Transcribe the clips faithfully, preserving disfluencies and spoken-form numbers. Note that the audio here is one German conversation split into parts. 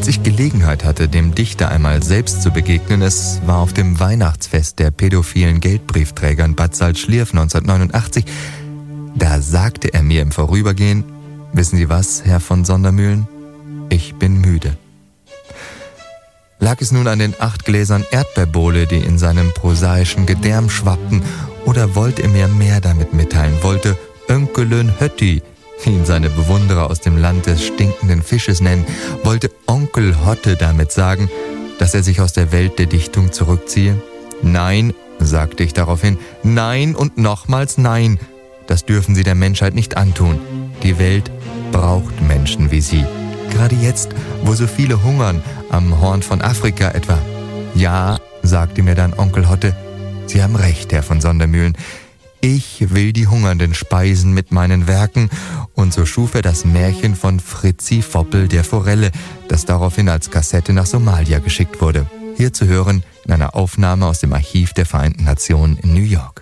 ich Gelegenheit hatte, dem Dichter einmal selbst zu begegnen, es war auf dem Weihnachtsfest der pädophilen Geldbriefträger in Bad Salzschlierf neunzehnhundertneunundachtzig, da sagte er mir im Vorübergehen: Wissen Sie was, Herr von Sondermühlen? Ich bin müde. Lag es nun an den acht Gläsern Erdbeerbohle, die in seinem prosaischen Gedärm schwappten, oder wollte er mir mehr damit mitteilen, wollte Önkelön Hötti, wie ihn seine Bewunderer aus dem Land des stinkenden Fisches nennen, wollte Onkel Hotte damit sagen, dass er sich aus der Welt der Dichtung zurückziehe? Nein, sagte ich daraufhin, nein und nochmals nein, das dürfen Sie der Menschheit nicht antun. Die Welt braucht Menschen wie Sie. Gerade jetzt, wo so viele hungern, am Horn von Afrika etwa. Ja, sagte mir dann Onkel Hotte, Sie haben recht, Herr von Sondermühlen. Ich will die Hungernden speisen mit meinen Werken. Und so schuf er das Märchen von Fritzi Foppel der Forelle, das daraufhin als Kassette nach Somalia geschickt wurde. Hier zu hören in einer Aufnahme aus dem Archiv der Vereinten Nationen in New York.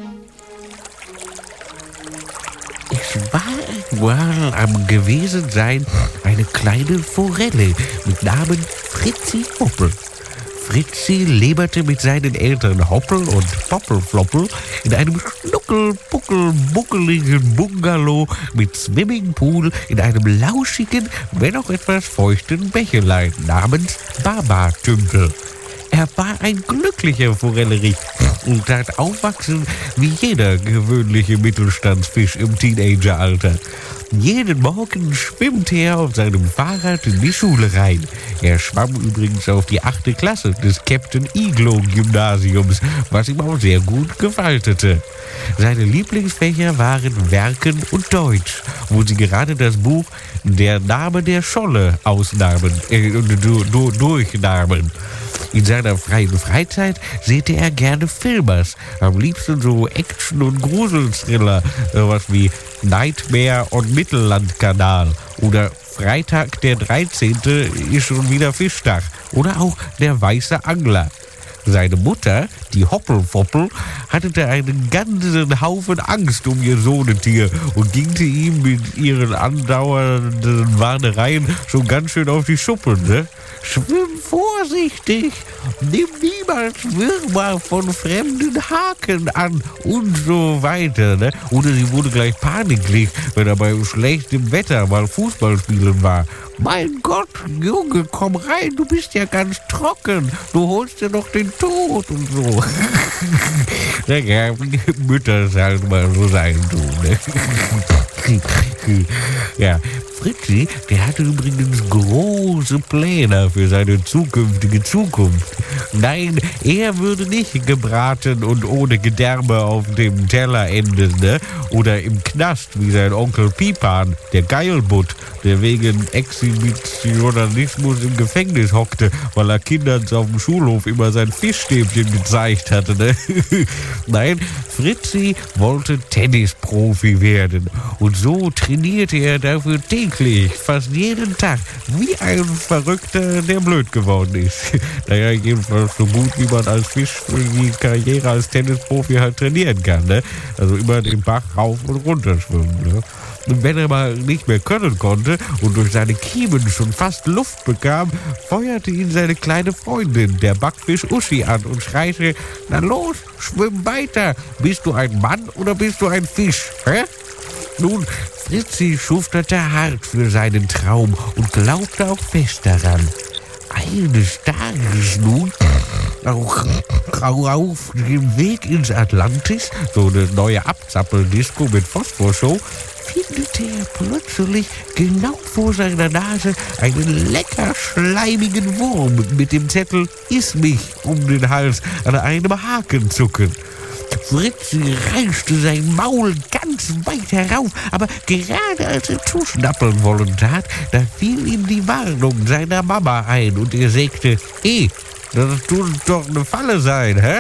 Es war einmal am Gewesensein eine kleine Forelle mit Namen Fritzi Foppel. Fritzi leberte mit seinen Eltern Hoppel und Poppelfloppel in einem schnuckel-puckel-buckeligen Bungalow mit Swimmingpool in einem lauschigen, wenn auch etwas feuchten Bächelein namens Baba-Tümpel. Er war ein glücklicher Forellerich und tat aufwachsen wie jeder gewöhnliche Mittelstandsfisch im Teenageralter. Jeden Morgen schwimmt er auf seinem Fahrrad in die Schule rein. Er schwamm übrigens auf die achte Klasse des Captain Iglo Gymnasiums, was ihm auch sehr gut gefaltete. Seine Lieblingsfächer waren Werken und Deutsch, wo sie gerade das Buch Der Name der Scholle ausnahmen, äh, du, du, durchnahmen. In seiner freien Freizeit sehte er gerne Filmers, am liebsten so Action- und Gruselthriller, sowas wie Nightmare und Mittellandkanal oder Freitag der dreizehnte ist schon wieder Fischtag oder auch Der weiße Angler. Seine Mutter, die Hoppelfoppel, hatte einen ganzen Haufen Angst um ihr Sohnetier und ging ihm mit ihren andauernden Warnereien schon ganz schön auf die Schuppen, ne? Schwimm vorsichtig, nimm niemals Würmer von fremden Haken an und so weiter, ne? Oder sie wurde gleich paniklich, wenn er bei schlechtem Wetter mal Fußball spielen war. Mein Gott, Junge, komm rein, du bist ja ganz trocken. Du holst dir doch den Tod und so. Naja, Mütter halt mal so sein tun, ne? Ja, Fritzi, der hatte übrigens große Pläne für seine zukünftige Zukunft. Nein, er würde nicht gebraten und ohne Gedärme auf dem Teller enden, ne? Oder im Knast wie sein Onkel Pipan, der Geilbutt, der wegen Exhibitionalismus im Gefängnis hockte, weil er Kindern auf dem Schulhof immer sein Fischstäbchen gezeigt hatte, ne? Nein, Fritzi wollte Tennisprofi werden. Und so trainierte er dafür täglich, fast jeden Tag, wie ein Verrückter, der blöd geworden ist. Naja, jedenfalls so gut, wie man als Fisch für die Karriere als Tennisprofi halt trainieren kann, ne? Also immer den Bach rauf und runter schwimmen, ne? Und wenn er mal nicht mehr können konnte und durch seine Kiemen schon fast Luft bekam, feuerte ihn seine kleine Freundin, der Backfisch Uschi, an und schreite: Na los, schwimm weiter. Bist du ein Mann oder bist du ein Fisch, hä? Nun, Fritzi schuftete hart für seinen Traum und glaubte auch fest daran. Eines Tages nun, auch, auch auf dem Weg ins Atlantis, so eine neue Abzappeldisco mit Phosphorshow, findete er plötzlich genau vor seiner Nase einen lecker schleimigen Wurm mit dem Zettel „Iss mich" um den Hals an einem Haken zucken. Fritzi reichte sein Maul ganz weit herauf, aber gerade als er zuschnappeln wollen tat, da fiel ihm die Warnung seiner Mama ein und er sagte: Hey, das tut doch eine Falle sein, hä?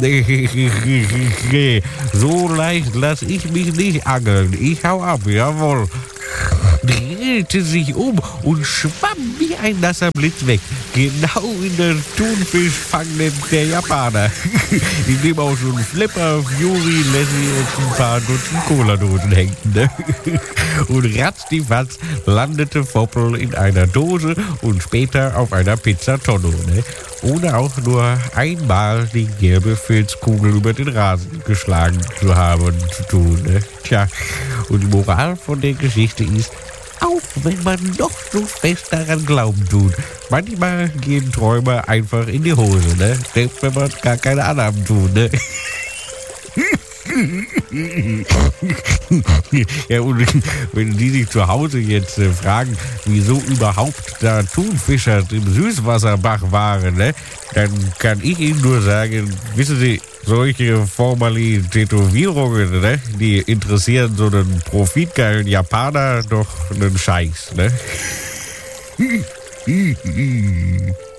So leicht lass ich mich nicht angeln. Ich hau ab, jawohl. Drehte sich um und schwamm wie ein nasser Blitz weg. genau in das Thunfischfangnetz der Japaner. Die nehmen auch schon Flipper, Fury, Lassie und ein paar Dutzend Cola-Dosen hängen. Ne? Und ratzdifatz landete Foppel in einer Dose und später auf einer Pizzatonne. Ne? Ohne auch nur einmal die gelbe Filzkugel über den Rasen geschlagen zu haben und zu tun. Ne? Tja, und die Moral von der Geschichte ist, auch wenn man noch so fest daran glauben tut, manchmal gehen Träume einfach in die Hose, ne? Selbst wenn man gar keine Annahmen tut, ne? Ja, und wenn die sich zu Hause jetzt äh, fragen, wieso überhaupt da Thunfischer im Süßwasserbach waren, ne, dann kann ich Ihnen nur sagen, wissen Sie, solche formalen Tätowierungen, ne, die interessieren so einen profitgeilen Japaner doch einen Scheiß, ne?